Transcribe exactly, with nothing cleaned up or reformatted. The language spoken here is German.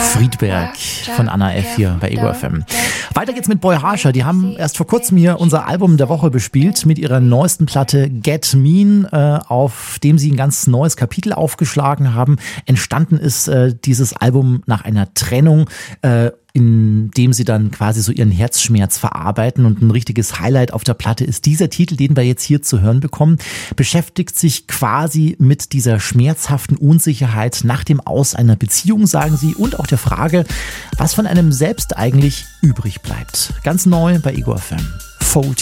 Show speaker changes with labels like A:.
A: Friedberg von Anna F hier bei Ego F M. Weiter geht's mit Boy Harsher. Die haben erst vor kurzem hier unser Album der Woche bespielt mit ihrer neuesten Platte Get Mean, äh, auf dem sie ein ganz neues Kapitel aufgeschlagen haben. Entstanden ist äh, dieses Album nach einer Trennung, äh, in dem sie dann quasi so ihren Herzschmerz verarbeiten, und ein richtiges Highlight auf der Platte ist dieser Titel, den wir jetzt hier zu hören bekommen, beschäftigt sich quasi mit dieser schmerzhaften Unsicherheit nach dem Aus einer Beziehung, sagen sie, und auch der Frage, was von einem selbst eigentlich übrig bleibt. Ganz neu bei Ego F M. Fold